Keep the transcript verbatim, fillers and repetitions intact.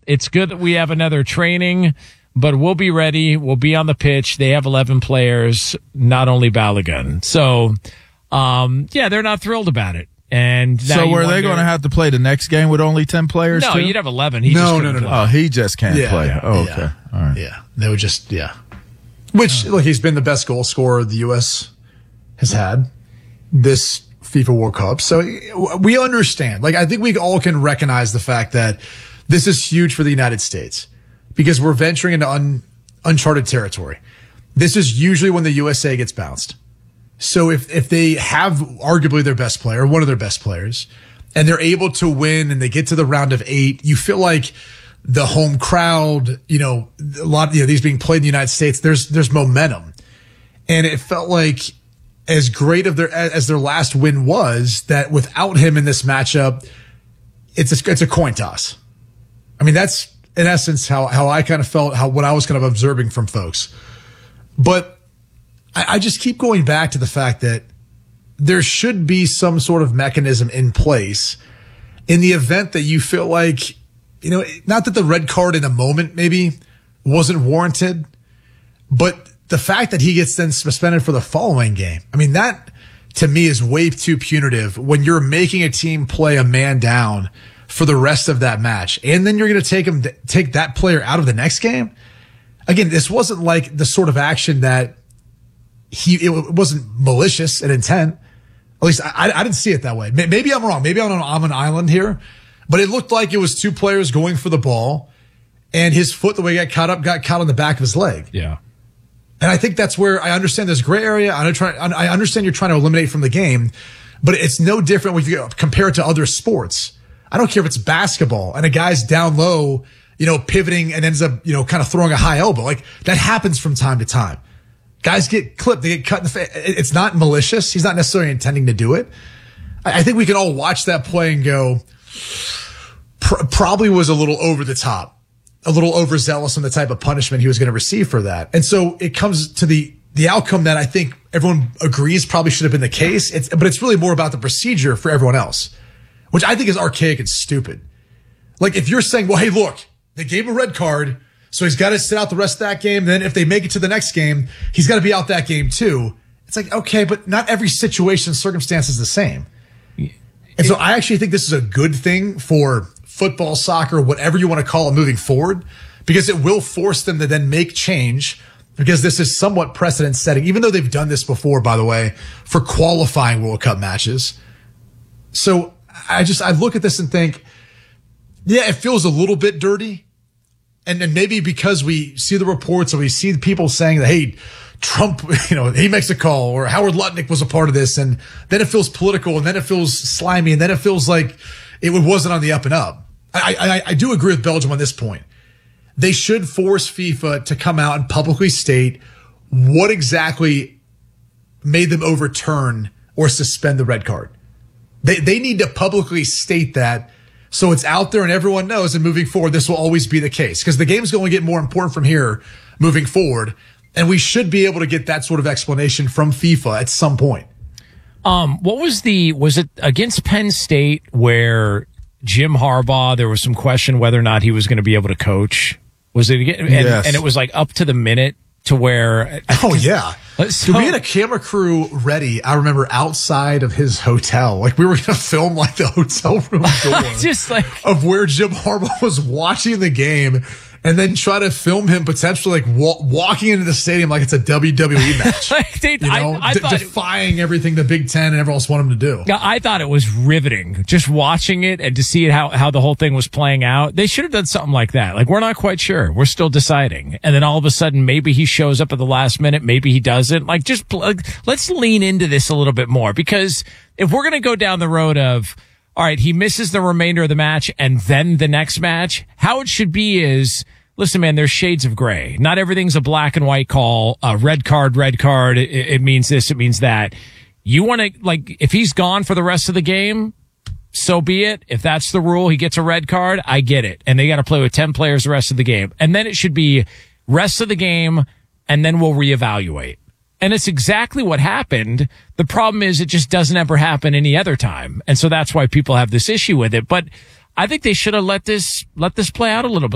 it's good that we have another training, but we'll be ready. We'll be on the pitch. They have eleven players, not only Balogun. So, um, yeah, they're not thrilled about it. And so were they going to have to play the next game with only ten players? No, too? you'd have eleven. He no, just no, no, no. play. Oh, he just can't yeah, play. Yeah, oh, okay. Yeah. All right. Yeah. They would just, yeah. Which, look, he's been the best goal scorer the U S has had this FIFA World Cup. So we understand. Like, I think we all can recognize the fact that this is huge for the United States because we're venturing into un, uncharted territory. This is usually when the U S A gets bounced. So if, if they have arguably their best player, one of their best players, and they're able to win and they get to the round of eight, you feel like the home crowd, you know, a lot, you know, these being played in the United States, there's, there's momentum. And it felt like as great of their, as their last win was, that without him in this matchup, it's a, it's a coin toss. I mean, that's in essence how, how I kind of felt, how, what I was kind of observing from folks. But I, I just keep going back to the fact that there should be some sort of mechanism in place in the event that you feel like, you know, not that the red card in a moment maybe wasn't warranted, but the fact that he gets then suspended for the following game. I mean, that to me is way too punitive when you're making a team play a man down for the rest of that match. And then you're going to take him, take that player out of the next game. Again, this wasn't like the sort of action that he, it wasn't malicious in intent. At least I, I didn't see it that way. Maybe I'm wrong. Maybe I'm on, I'm on an island here, but it looked like it was two players going for the ball and his foot, the way he got caught up, got caught on the back of his leg. Yeah. And I think that's where I understand there's gray area. I understand you're trying to eliminate from the game, but it's no different when you compare it to other sports. I don't care if it's basketball and a guy's down low, you know, pivoting and ends up, you know, kind of throwing a high elbow. Like that happens from time to time. Guys get clipped. They get cut in the face. It's not malicious. He's not necessarily intending to do it. I think we can all watch that play and go, pr- probably was a little over the top, a little overzealous on the type of punishment he was going to receive for that. And so it comes to the, the outcome that I think everyone agrees probably should have been the case. It's, but it's really more about the procedure for everyone else, which I think is archaic and stupid. Like if you're saying, well, hey, look, they gave him a red card, so he's got to sit out the rest of that game. Then if they make it to the next game, he's got to be out that game too. It's like, okay, but not every situation, circumstance is the same. And so I actually think this is a good thing for football, soccer, whatever you want to call it moving forward, because it will force them to then make change because this is somewhat precedent setting, even though they've done this before, by the way, for qualifying World Cup matches. So I just, I look at this and think, yeah, it feels a little bit dirty. And and maybe because we see the reports and we see people saying that, hey, Trump, you know, he makes a call or Howard Lutnick was a part of this. And then it feels political and then it feels slimy and then it feels like it wasn't on the up and up. I, I, I do agree with Belgium on this point. They should force FIFA to come out and publicly state what exactly made them overturn or suspend the red card. They, they need to publicly state that. So it's out there and everyone knows, and moving forward, this will always be the case because the game's going to get more important from here moving forward. And we should be able to get that sort of explanation from FIFA at some point. Um, what was the, was it against Penn State where Jim Harbaugh, there was some question whether or not he was going to be able to coach? Was it again? And, yes. and it was like up to the minute to where. Oh, yeah. So, Dude, we had a camera crew ready, I remember, outside of his hotel. Like, we were going to film, like, the hotel room door. Just like. Of where Jim Harbaugh was watching the game and then try to film him potentially, like, wa- walking into the stadium like it's a W W E match. Like they, you know, I, I de- thought defying everything the Big Ten and everyone else wanted him to do. Yeah, I thought it was riveting just watching it and to see it, how, how the whole thing was playing out. They should have done something like that. Like, we're not quite sure. We're still deciding. And then all of a sudden, maybe he shows up at the last minute. Maybe he doesn't. Like, just like, let's lean into this a little bit more, because if we're going to go down the road of, all right, he misses the remainder of the match and then the next match, how it should be is, listen, man, there's shades of gray. Not everything's a black and white call. Uh, red card, red card. It, it means this. It means that. You want to, like, if he's gone for the rest of the game, so be it. If that's the rule, he gets a red card. I get it. And they got to play with ten players the rest of the game. And then it should be rest of the game, and then we'll reevaluate. And it's exactly what happened. The problem is it just doesn't ever happen any other time. And so that's why people have this issue with it. But I think they should have let this, let this play out a little bit.